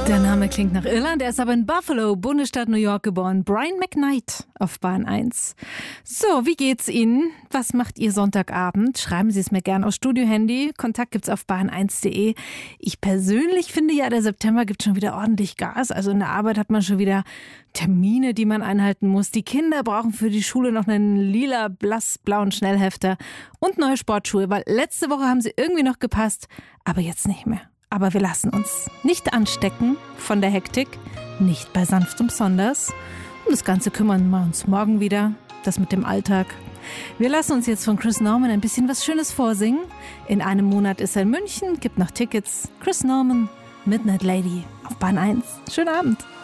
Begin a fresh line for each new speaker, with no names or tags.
Der Name klingt nach Irland, er ist aber in Buffalo, Bundesstaat New York geboren. Brian McKnight auf Bahn 1. So, wie geht's Ihnen? Was macht ihr Sonntagabend? Schreiben Sie es mir gern aufs Studio-Handy. Kontakt gibt's auf bahn1.de. Ich persönlich finde ja, der September gibt schon wieder ordentlich Gas. Also in der Arbeit hat man schon wieder Termine, die man einhalten muss. Die Kinder brauchen für die Schule noch einen lila, blassblauen Schnellhefter und neue Sportschuhe, weil letzte Woche haben sie irgendwie noch gepasst, aber jetzt nicht mehr. Aber wir lassen uns nicht anstecken von der Hektik, nicht bei Sanftem Sonders. Um das Ganze kümmern wir uns morgen wieder, das mit dem Alltag. Wir lassen uns jetzt von Chris Norman ein bisschen was Schönes vorsingen. In einem Monat ist er in München, gibt noch Tickets. Chris Norman, Midnight Lady auf Bahn 1. Schönen Abend.